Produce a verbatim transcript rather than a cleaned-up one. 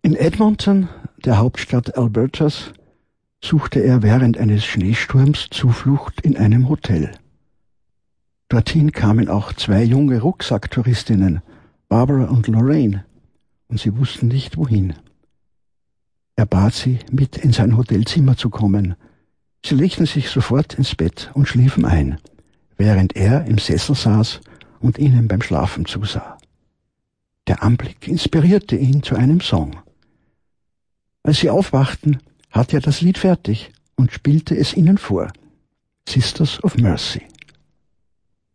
In Edmonton, der Hauptstadt Albertas, suchte er während eines Schneesturms Zuflucht in einem Hotel. Dorthin kamen auch zwei junge Rucksacktouristinnen, Barbara und Lorraine, und sie wussten nicht, wohin. Er bat sie, mit in sein Hotelzimmer zu kommen. Sie legten sich sofort ins Bett und schliefen ein, während er im Sessel saß und ihnen beim Schlafen zusah. Der Anblick inspirierte ihn zu einem Song. Als sie aufwachten, hatte er das Lied fertig und spielte es ihnen vor. Sisters of Mercy.